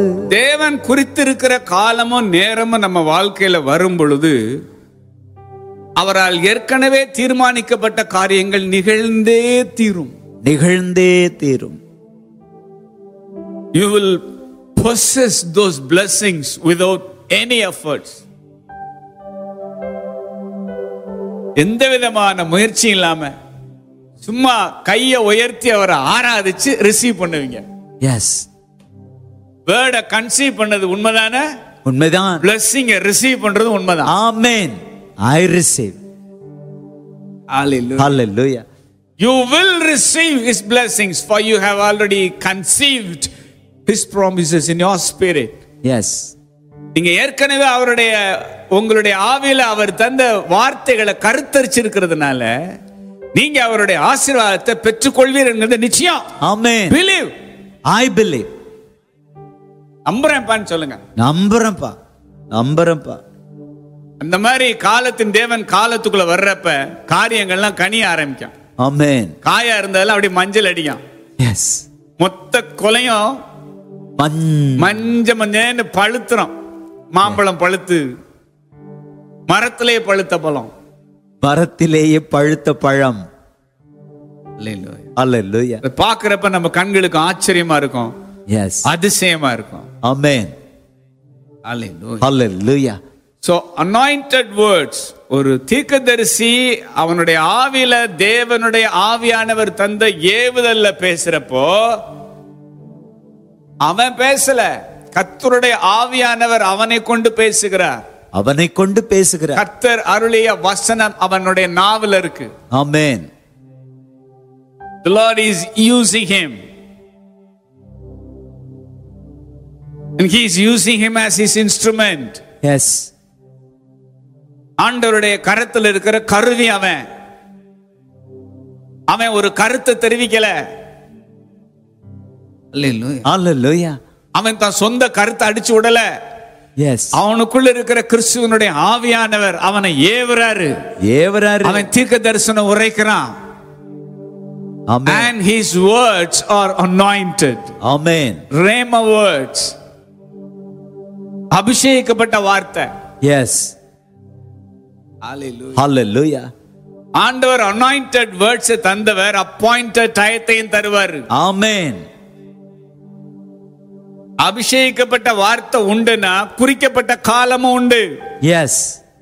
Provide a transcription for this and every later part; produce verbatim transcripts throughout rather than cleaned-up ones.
தேவன் குறித்திருக்கிற காலமும் நேரமும் நம்ம வாழ்க்கையில வரும் பொழுது அவரால் ஏற்கனவே தீர்மானிக்கப்பட்ட காரியங்கள் நிகழ்ந்தே தீரும். நிகழ்ந்தே தீரும். You will possess those blessings without any efforts. எந்த விதமான முயற்சி இல்லாம சும்மா கையை உயர்த்தி அவரை ஆராதிச்சு ரிசீவ் பண்ணுவீங்க. எஸ். வேர்டை கன்சீவ் பண்ணது உண்மைதானே? உண்மைதான். பிளஸிங்க ரிசீவ் பண்றது உண்மைதான். ஆமென். I receive. Hallelujah. Hallelujah. You will receive his blessings for you have already conceived his promises in your spirit. Yes. நீங்க ஏற்கனவே அவருடைய உங்களுடைய ஆவியில அவர் தந்த வார்த்தைகளை கருத்தரிச்சிருக்கிறதுனால நீங்க அவருடைய ஆசீர்வாதத்தை பெற்றுக்கொள்வீர் என்கிறது நிச்சயம். Amen. Believe. I believe. நம்புறேன்பான்னு சொல்லுங்க. நம்புறேன்ப்பா. நம்புறேன்ப்பா. அந்த மாதிரி காலத்தின் தேவன் காலத்துக்குள்ள வர்றப்ப காரியங்கள்லாம் கனிய ஆரம்பிக்கும். Amen. காயா இருந்தாலும் அப்படி மஞ்சள் அடிக்கும். Yes. மொத்த கொலையும் மஞ்ச மஞ்சன்னு பழுத்துறோம். மாம்பழம் பழுத்து மரத்திலேயே பழுத்த பழம். மரத்திலேயே பழுத்த பழம். அல்லேலூயா. பாக்குறப்ப நம்ம கண்களுக்கு ஆச்சரியமா இருக்கும். Yes. அதிசயமா இருக்கும். Amen. Hallelujah. So anointed words, ஒரு தீர்க்கதரிசி அவனுடைய ஆவியில தேவனுடைய ஆவியானவர் தந்த ஏவுதல்ல பேசுறப்போ அவன் பேசல, கர்த்தருடைய ஆவியானவர் அவனை கொண்டு பேசுகிறார். அவனை கொண்டு பேசுகிறார். கர்த்தர் அருளிய வசனம் அவனுடைய நாவில் இருக்கு. Amen. The Lord is using him. And he is using him as his instrument. Yes. ஆண்டவருடைய கரத்தில் இருக்கிற கருவி அவன். அவன் ஒரு கருத்தை தெரிவிக்கல. Hallelujah. அவன் தான் சொந்த கருத்தை அடிச்சு விடல. Yes. அவனுக்குள்ள இருக்கிற கிறிஸ்துவனுடைய ஆவியானவர் அவனை ஏவுறாரு. ஏவுறாரு. அவன் தீர்க்க தரிசனம் உரைக்கிறான். Amen. And his words are anointed. Amen. Rhema words. அபிஷேகிக்கப்பட்ட வார்த்தை. Yes. Hallelujah. Hallelujah. ஆண்டவர் anointed words தந்தவர் appointed டயத்தையும் தருவார். Amen. அபிஷேகிக்கப்பட்ட வார்த்தை உண்டுனா குறிக்கப்பட்ட காலமும் உண்டு. Yes.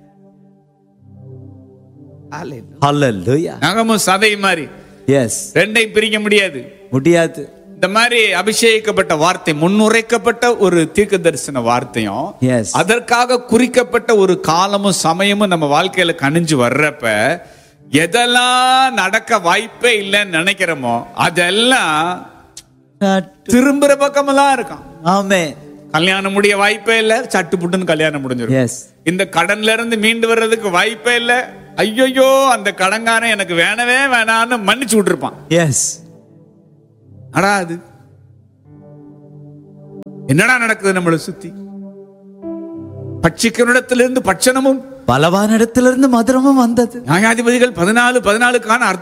Hallelujah. நகமும் சதை மாதிரி. Yes. ரெண்டை பிரிக்க முடியாது. முடியாது. இந்த மாதிரி அபிஷேகிக்கப்பட்ட வார்த்தை முன்னுரைக்கப்பட்ட ஒரு தீர்க்க தரிசன வார்த்தையும் Yes. அதற்காக குறிக்கப்பட்ட ஒரு காலமும் சமயமும் நம்ம வாழ்க்கையில கணிஞ்சு வர்றப்ப எதெல்லாம் நடக்க வாய்ப்பே இல்லைன்னு நினைக்கிறோமோ அதெல்லாம் திரும்புற பக்கமெல்லாம் இருக்கும். Amen. கல்யாணம் முடிய வாய்ப்பே இல்ல, சட்டு புட்டுன்னு கல்யாணம் முடிஞ்சிடும். Yes. இந்த கடன்ல இருந்து மீண்டு வர்றதுக்கு வாய்ப்பே இல்ல, ஐயோ அந்த கடன்காரன் எனக்கு வேணவே வேணான்னு மன்னிச்சு விட்டுருப்பான். Yes. அடா அது என்னடா நடக்குது நம்மளை சுத்தி? பட்சிக்கனிடத்திலிருந்து பட்சணமும் பலவானிடத்திலிருந்து மதுரமும் வந்தது. நியாயாதிபதிகள் பதினாலு பதினாலுக்கான